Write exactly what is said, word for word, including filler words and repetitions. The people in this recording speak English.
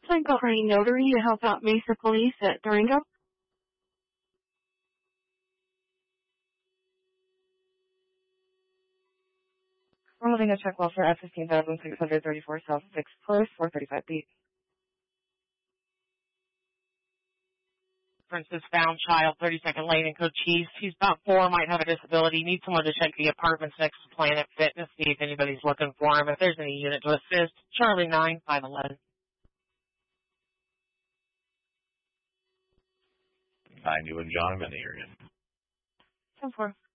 Michael Crane Notary to help out Mesa Police at Durango. We're holding a check welfare at fifteen thousand six hundred thirty-four South sixth Close, four thirty-five B. Princess found child, thirty-second Lane in Cochise. She's about four, might have a disability. Need someone to check the apartments next to Planet Fitness, see if anybody's looking for him. If there's any unit to assist, Charlie nine five eleven. Hi, you and John in the area. ten four.